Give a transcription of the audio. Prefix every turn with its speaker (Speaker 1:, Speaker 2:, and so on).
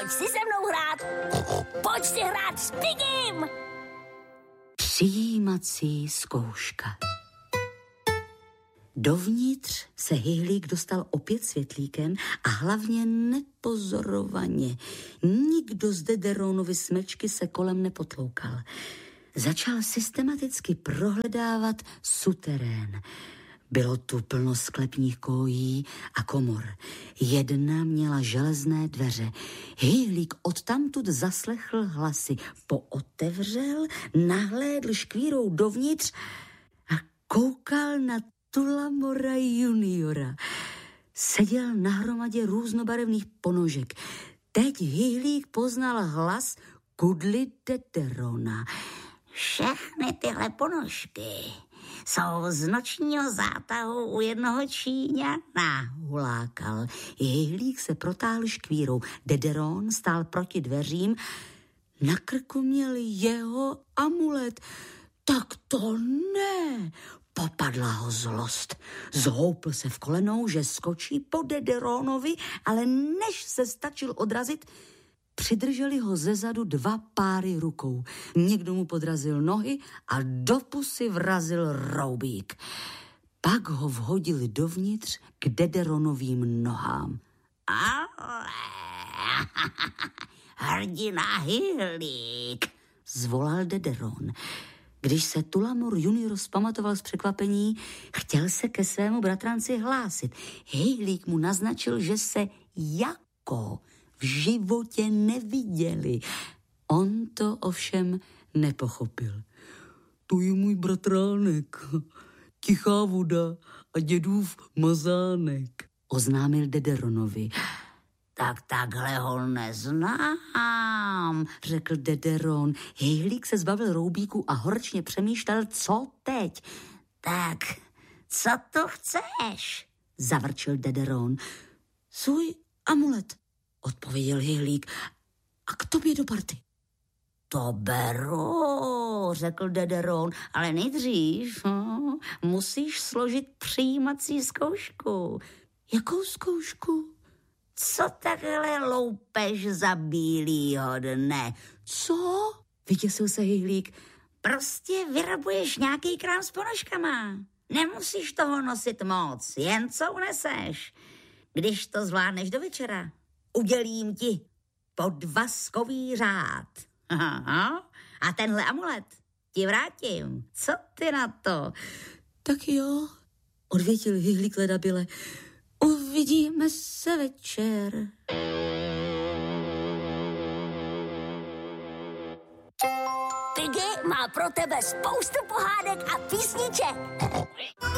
Speaker 1: Pojď si se mnou hrát. Pojď si hrát s Pigim.
Speaker 2: Přijímací zkouška. Dovnitř se Hyhlík dostal opět světlíkem a hlavně nepozorovaně. Nikdo z Dederonovy smečky se kolem nepotloukal. Začal systematicky prohledávat suterén. Bylo tu plno sklepních kojí a komor. Jedna měla železné dveře. Hyhlík odtamtud zaslechl hlasy. Pootevřel, nahlédl škvírou dovnitř a koukal na Tullamora juniora. Seděl na hromadě různobarevných ponožek. Teď Hyhlík poznal hlas Kudly Dederona.
Speaker 1: Všechny tyhle ponožky jsou z nočního zátahu u jednoho Číňana,
Speaker 2: hulákal. Hyhlík se protáhl škvírou. Dederon stál proti dveřím. Na krku měl jeho amulet. Tak to ne! Popadla ho zlost. Zhoupl se v kolenou, že skočí po Dederonovi, ale než se stačil odrazit, přidrželi ho zezadu 2 páry rukou. Někdo mu podrazil nohy a do pusy vrazil roubík. Pak ho vhodili dovnitř k Dederonovým nohám.
Speaker 1: Hrdina Hyhlík,
Speaker 2: zvolal Dederon. Když se Tullamor junior zpamatoval z překvapení, chtěl se ke svému bratranci hlásit. Hyhlík mu naznačil, že se jako v životě neviděli. On to ovšem nepochopil. To je můj bratránek, tichá voda a dědův mazánek, oznámil Dederonovi.
Speaker 1: Tak takhle ho neznám,
Speaker 2: řekl Dederon. Hyhlík se zbavil roubíku a horčně přemýšlel, co teď.
Speaker 1: Tak, co to chceš?
Speaker 2: Zavrčil Dederon. Svůj amulet, odpověděl Hyhlík. A k tobě do party.
Speaker 1: To beru, řekl Dederon, ale nejdřív musíš složit přijímací zkoušku.
Speaker 2: Jakou zkoušku?
Speaker 1: Co takhle loupeš za bílýho dne?
Speaker 2: Co? Vyděsil se Hyhlík.
Speaker 1: Prostě vyrabuješ nějaký krám s ponožkama. Nemusíš toho nosit moc, jen co uneseš. Když to zvládneš do večera, udělím ti podvazkový řád. Aha. A tenhle amulet ti vrátím. Co ty na to?
Speaker 2: Tak jo, odvětil Hyhlík ledabyle. Uvidíme se večer.
Speaker 1: Piggy má pro tebe spoustu pohádek a písniček.